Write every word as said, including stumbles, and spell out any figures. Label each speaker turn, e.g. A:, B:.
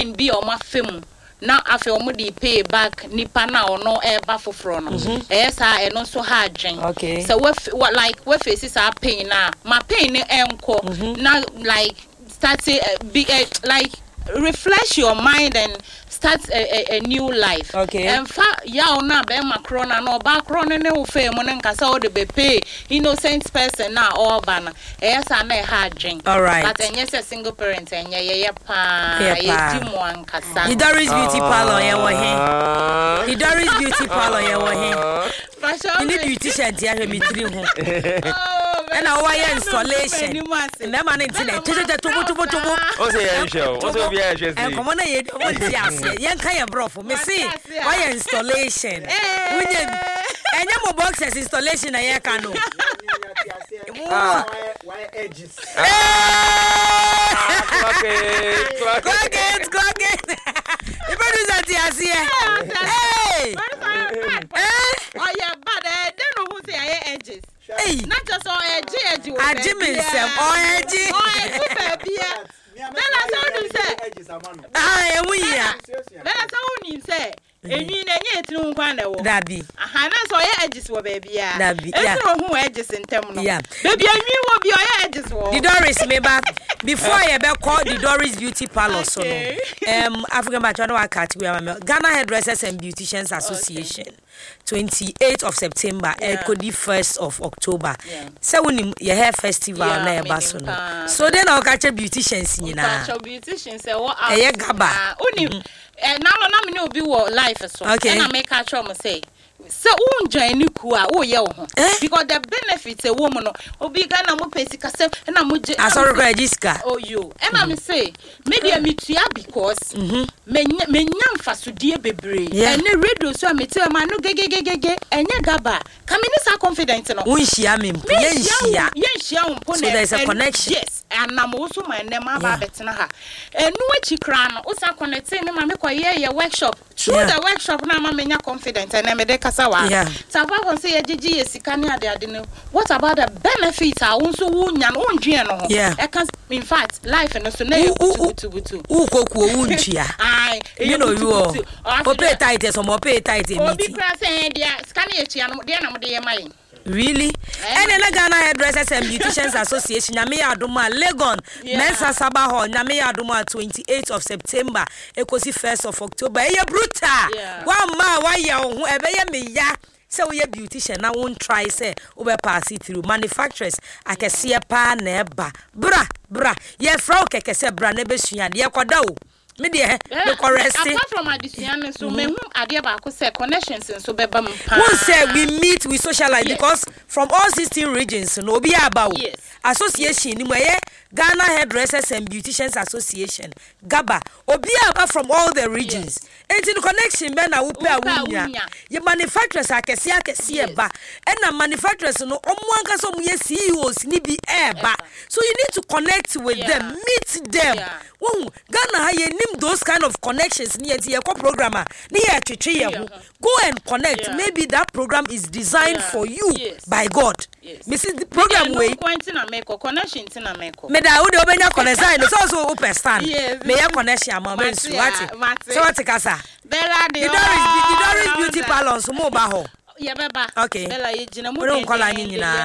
A: pain bi o ma femu na afi o mo di pay back nipa na ono e ba foforo no e sa e no so ha adwen so we like we face sa pain na ma pain ne enko na like start uh, be uh, like refresh your mind and start a, a, a new life.
B: Okay.
A: And fa ya ona be macrona no ba crona ne wo fe mo ne nkasa wo de be pay innocent person na all ban. E sa na e ha adwen.
B: All right.
A: But enye se single parent enye ye ye pa ye di mo ankasa.
B: The Doris Beauty Parlor ye wo he. The Doris Beauty Parlor ye wo he. You need beautician ti ahwe mi tiri ho. And our installation. And man internet. Tubu tubu tubu.
C: O se ye show. O se be ye show.
B: And come on ye o ti ase. Yen kan ye bro for me see. Why installation? Unye enye mo boxes installation na ye kan no.
D: Why edges?
C: Clock it.
B: Clock it. Clock it. The producer ti ase. Hey.
A: Oh yeah, but uh, they know who say I edges.
B: Hey,
A: not just all edge edge.
B: I Jimmy sem all edge.
A: Oh edge baby. Then I saw him say.
B: Ah, we ya.
A: Then I saw him say. Enyi na nye etinu nkwa na wo.
B: Dabi.
A: Aha na so ye edges wo baby ya.
B: Dabi.
A: Etinu hu edges ntem no.
B: Yeah.
A: Baby enyi wo bi o ye edges wo.
B: The Doris me ba before you be call the Doris Beauty Parlor so no. Um African Match no cat we am Ghana Hairdressers and Beauticians Association. Okay. twenty-eighth of September, yeah. Ekodi first of October. Yeah. So when your hair festival yeah, na eba so no. So then I'll catch beauticians nyina.
A: Catch beauticians say what
B: out. Eh gaba.
A: Oni eh na no na me no bi wo life so.
B: Okay.
A: Na make catch am say. So won join ni ku a wo ye wo ho. Because the benefits a woman no obi ga na mo pesika se na mo je.
B: Asoro register.
A: Oh you. E na me say me dia metua because me me nya mfasodie bebre. E na radio so a metia ma no gegegegege enye gaba. Ka me ni sa confident no.
B: Won hia me mpo ye hia.
A: Ye hia wo mpo na.
B: So there's a connection.
A: Yes. And na mo so ma nem aba betena ha. Enu achi kra no o sa connect me ma me koye ye workshop. Through yeah. the workshop na ma me nya confident and me de kasawa.
B: Yeah.
A: So papa say jeji esika ni ade ade no. What about the benefits a wonso wo nya no ondwe no ho?
B: Yeah.
A: E can in fact life no so na e butu butu.
B: Wo koku wo ntua.
A: Ai,
B: you know you o. O pay tight so mo pay tight e meeting.
A: Obi kra say dia sika na etua no de na mo de ye mai.
B: Really? And in the Ghana Hairdressers and Beauticians Association, Nyame Adoma, Legon, yeah. Mensa Sabaho, Nyame Adoma, twenty-eighth of September, Ekosi first of October. Hey, bruta!
A: Yeah.
B: One ma, why ya, whoever ya me ya. So we a beautician, I won't try, say, over pass it through manufacturers. I can see a pa neba. Bra, bra, ye frau keke se bra nebesuyan, ye kodao. Me dey the correct
A: apart from addition so me hu ade ba ko say connections so be ba mpa
B: won say we meet we socialize yes. Because from all sixteen regions no obi about
A: yes.
B: Association ni mo ye Ghana Hairdressers and Beauticians Association Gaba obi about from all the regions enti yes. Connection be na wo pe awunya ye manufacturers akese akese yes. Ba and na manufacturers no omo anka so mo ye C E Os ni bi e ba so you need to connect with yeah. Them meet them yeah. Won Ghana ha ye those kind of connections near the eco programmer near to go and connect yeah. Maybe that program is designed yeah. For you yes. By God yes. Missus the program
A: me
B: way
A: connection tina meko
B: me da wo de obenya connection so so open stand
A: yes.
B: Me ya connection ma man su what so what kasa
A: Bella the
B: Doris Beauty Parlor so mo ba ho
A: ye beba
B: okay
A: Bella ye gina mo
B: nyina